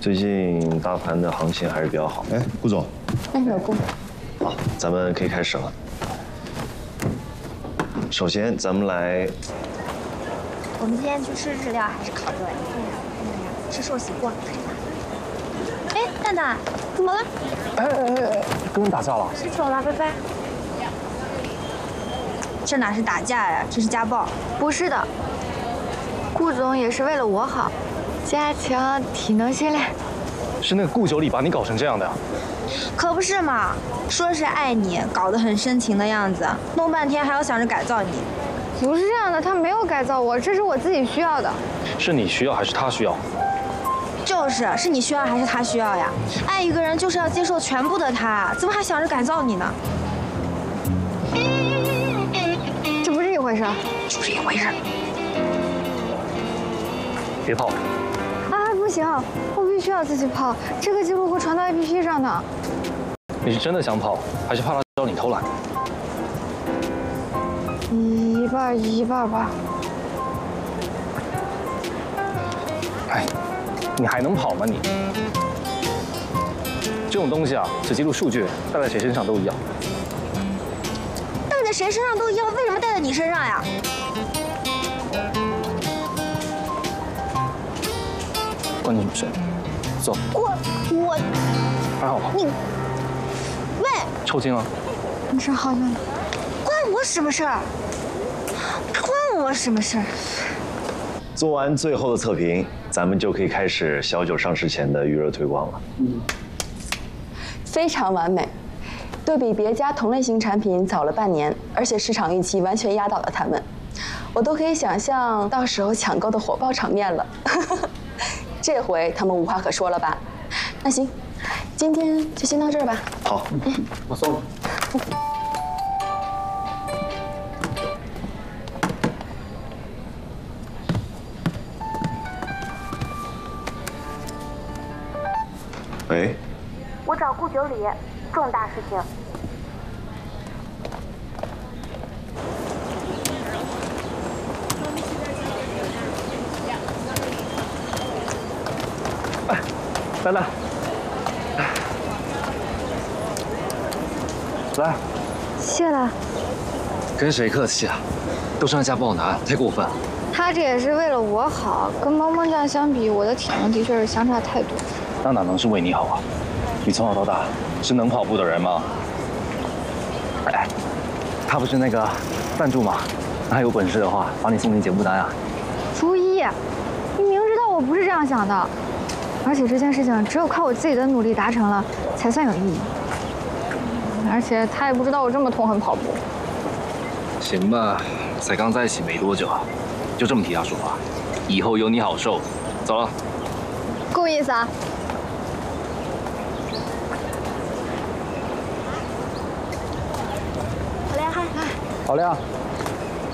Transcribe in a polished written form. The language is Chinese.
最近大盘的行情还是比较好。 哎，顾总。 哎，老公。 好，咱们可以开始了。首先，咱们来。 我们今天去吃日料还是烤肉呀？吃寿喜锅。哎，蛋蛋，怎么了？ 哎，跟人打架了？ 是走了，拜拜。这哪是打架呀，这是家暴。 不是的，顾总也是为了我好，加强体能训练。 是那个顾九里把你搞成这样的呀？ 可不是嘛，说是爱你，搞得很深情的样子，弄半天还要想着改造你。 不是这样的，他没有改造我，这是我自己需要的。 是你需要还是他需要？ 是你需要还是他需要呀？爱一个人就是要接受全部的他，怎么还想着改造你呢？ 这不是一回事， 就是一回事。 别跑！ 啊，不行，我必须要自己跑，这个记录会传到 APP 上的。 你是真的想跑，还是怕他招你偷懒？ 一半吧。 哎，你还能跑吗你？这种东西啊，只记录数据，带在谁身上都一样。 带在谁身上都一样，为什么带在你身上呀？ 关你什么事？走。 我还好吧？ 你，喂， 抽筋了？ 你是好像关我什么事儿？关我什么事儿？ 做完最后的测评，咱们就可以开始小九上市前的预热推广了。 非常完美，对比别家同类型产品早了半年，而且市场预期完全压倒了他们，我都可以想象到时候抢购的火爆场面了。这回他们无话可说了吧？那行，今天就先到这儿吧。 好， 我送。 喂， 我找顾九里，重大事情。 哎，来，来， 谢了。 跟谁客气啊？都是那家暴男，太过分。 他这也是为了我好，跟萌萌酱相比，我的体能的确是相差太多。 那哪能是为你好啊？你从小到大是能跑步的人吗？哎，他不是那个赞助吗？那有本事的话，把你送进节目单啊！ 朱一，你明知道我不是这样想的，而且这件事情只有靠我自己的努力达成了，才算有意义。而且他也不知道我这么痛恨跑步。 行吧，才刚在一起没多久啊，就这么替他说话，以后有你好受。走了。 够意思啊！ 好嘞，嗨。 好亮。